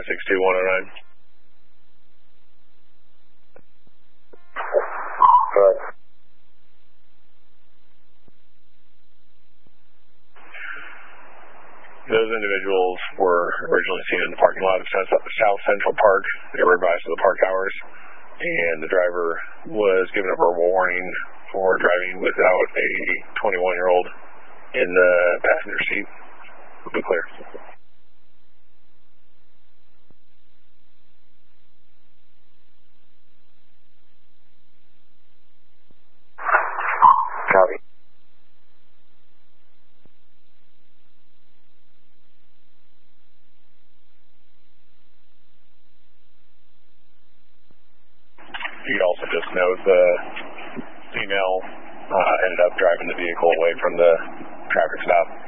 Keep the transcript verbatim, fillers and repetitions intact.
five six two one oh nine. Good. Those individuals were originally seen in the parking lot of South Central Park. They were advised of the park hours, and the driver was given a verbal warning for driving without a twenty-one-year-old in the passenger seat. We'll be clear. Copy. You'd also just note the female uh, ended up driving the vehicle away from the traffic stop.